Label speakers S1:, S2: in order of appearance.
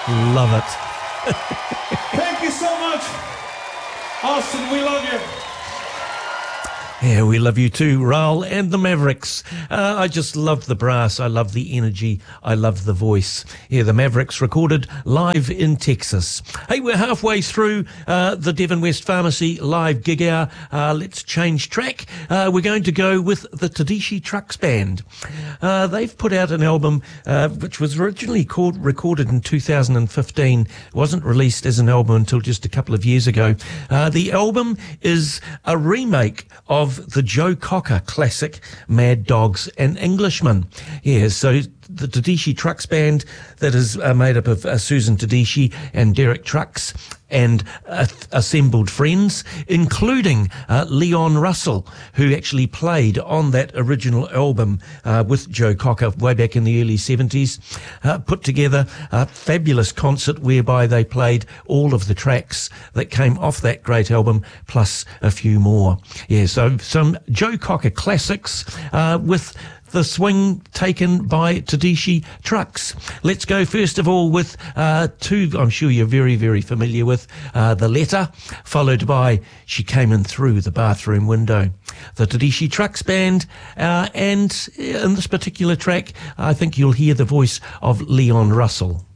S1: Love it.
S2: Thank you so much. Austin, we love you.
S1: Yeah, we love you too, Raul and the Mavericks. I just love the brass. I love the energy. I love the voice. Yeah, the Mavericks recorded live in Texas. Hey, we're halfway through the Devon West Pharmacy live gig hour. Let's change track. We're going to go with the Tedeschi Trucks Band. They've put out an album which was originally recorded in 2015. It wasn't released as an album until just a couple of years ago. The album is a remake of the Joe Cocker classic Mad Dogs and Englishmen. Yeah, so the Tedeschi Trucks Band that is made up of Susan Tedeschi and Derek Trucks and assembled friends, including Leon Russell, who actually played on that original album with Joe Cocker way back in the early 70s, put together a fabulous concert whereby they played all of the tracks that came off that great album, plus a few more. Yeah, so some Joe Cocker classics with the swing taken by Tedeschi Trucks. Let's go first of all with two I'm sure you're very, very familiar with. The Letter, followed by She Came In Through the Bathroom Window. The Tedeschi Trucks Band, and in this particular track, I think you'll hear the voice of Leon Russell.